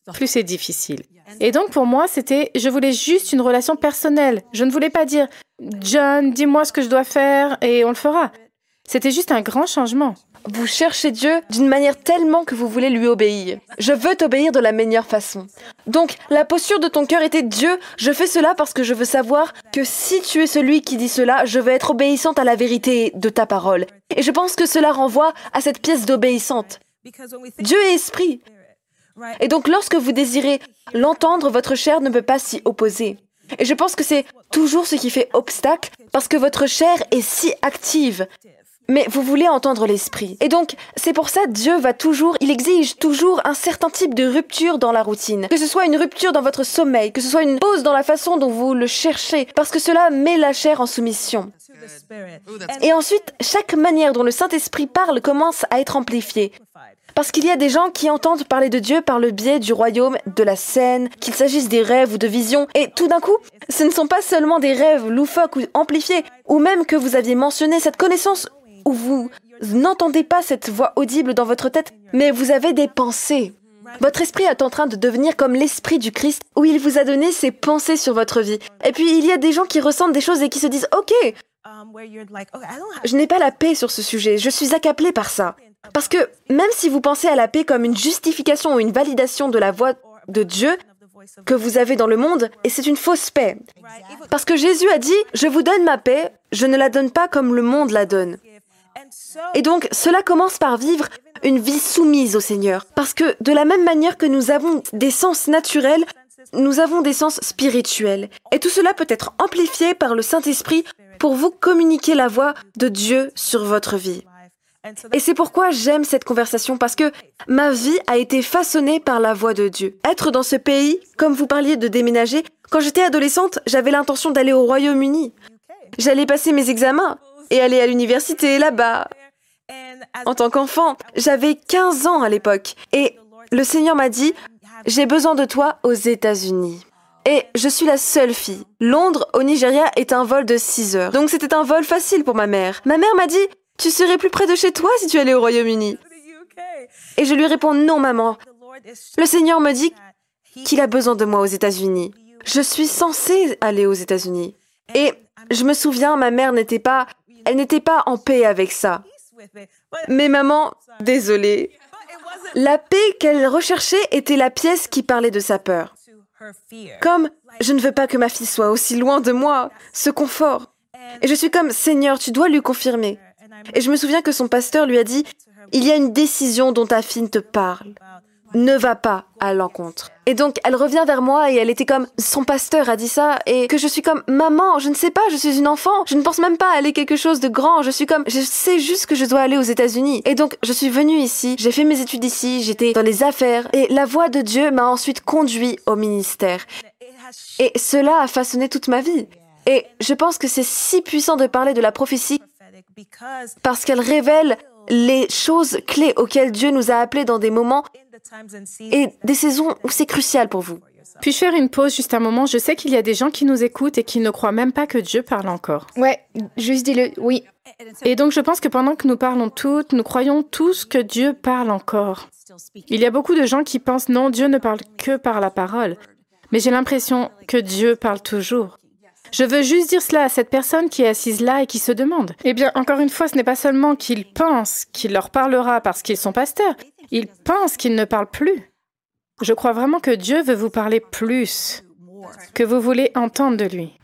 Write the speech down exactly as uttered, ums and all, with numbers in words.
plus c'est difficile. Et donc pour moi, c'était, je voulais juste une relation personnelle. Je ne voulais pas dire, John, dis-moi ce que je dois faire et on le fera. C'était juste un grand changement. Vous cherchez Dieu d'une manière tellement que vous voulez lui obéir. Je veux t'obéir de la meilleure façon. Donc, la posture de ton cœur était Dieu, je fais cela parce que je veux savoir que si tu es celui qui dit cela, je veux être obéissante à la vérité de ta parole. Et je pense que cela renvoie à cette pièce d'obéissante. Dieu est esprit. Et donc, lorsque vous désirez l'entendre, votre chair ne peut pas s'y opposer. Et je pense que c'est toujours ce qui fait obstacle parce que votre chair est si active. Mais vous voulez entendre l'esprit. Et donc, c'est pour ça que Dieu va toujours, il exige toujours un certain type de rupture dans la routine. Que ce soit une rupture dans votre sommeil, que ce soit une pause dans la façon dont vous le cherchez, parce que cela met la chair en soumission. Et ensuite, chaque manière dont le Saint-Esprit parle commence à être amplifiée. Parce qu'il y a des gens qui entendent parler de Dieu par le biais du royaume, de la scène, qu'il s'agisse des rêves ou de visions. Et tout d'un coup, ce ne sont pas seulement des rêves loufoques ou amplifiés, ou même que vous aviez mentionné cette connaissance où vous n'entendez pas cette voix audible dans votre tête, mais vous avez des pensées. Votre esprit est en train de devenir comme l'esprit du Christ, où il vous a donné ses pensées sur votre vie. Et puis, il y a des gens qui ressentent des choses et qui se disent « Ok, je n'ai pas la paix sur ce sujet, je suis accablé par ça. » Parce que même si vous pensez à la paix comme une justification ou une validation de la voix de Dieu que vous avez dans le monde, et c'est une fausse paix. Parce que Jésus a dit « Je vous donne ma paix, je ne la donne pas comme le monde la donne. » Et donc, cela commence par vivre une vie soumise au Seigneur. Parce que de la même manière que nous avons des sens naturels, nous avons des sens spirituels. Et tout cela peut être amplifié par le Saint-Esprit pour vous communiquer la voix de Dieu sur votre vie. Et c'est pourquoi j'aime cette conversation, parce que ma vie a été façonnée par la voix de Dieu. Être dans ce pays, comme vous parliez de déménager, quand j'étais adolescente, j'avais l'intention d'aller au Royaume-Uni. J'allais passer mes examens et aller à l'université là-bas. En tant qu'enfant, j'avais quinze ans à l'époque et le Seigneur m'a dit « J'ai besoin de toi aux États-Unis ». Et je suis la seule fille. Londres, au Nigeria, est un vol de six heures. Donc c'était un vol facile pour ma mère. Ma mère m'a dit « Tu serais plus près de chez toi si tu allais au Royaume-Uni ». Et je lui réponds « Non, maman. Le Seigneur me dit qu'il a besoin de moi aux États-Unis. Je suis censée aller aux États-Unis. » Et je me souviens, ma mère n'était pas... Elle n'était pas en paix avec ça. Mais maman, désolée. La paix qu'elle recherchait était la pièce qui parlait de sa peur. Comme « Je ne veux pas que ma fille soit aussi loin de moi », ce confort. Et je suis comme « Seigneur, tu dois lui confirmer ». Et je me souviens que son pasteur lui a dit « Il y a une décision dont ta fille te parle. Ne va pas à l'encontre. » Et donc, elle revient vers moi et elle était comme « Son pasteur a dit ça » et que je suis comme « Maman, je ne sais pas, je suis une enfant. Je ne pense même pas aller quelque chose de grand. Je suis comme « Je sais juste que je dois aller aux États-Unis. » Et donc, je suis venue ici, j'ai fait mes études ici, j'étais dans les affaires et la voix de Dieu m'a ensuite conduit au ministère. Et cela a façonné toute ma vie. Et je pense que c'est si puissant de parler de la prophétie parce qu'elle révèle les choses clés auxquelles Dieu nous a appelés dans des moments et des saisons où c'est crucial pour vous. Puis-je faire une pause juste un moment? Je sais qu'il y a des gens qui nous écoutent et qui ne croient même pas que Dieu parle encore. Ouais, juste dis-le, oui. Et donc je pense que pendant que nous parlons toutes, nous croyons tous que Dieu parle encore. Il y a beaucoup de gens qui pensent non, Dieu ne parle que par la parole. Mais j'ai l'impression que Dieu parle toujours. Je veux juste dire cela à cette personne qui est assise là et qui se demande. Eh bien, encore une fois, ce n'est pas seulement qu'il pense qu'il leur parlera parce qu'ils sont pasteurs. Il pense qu'il ne parle plus. Je crois vraiment que Dieu veut vous parler plus, que vous voulez entendre de lui.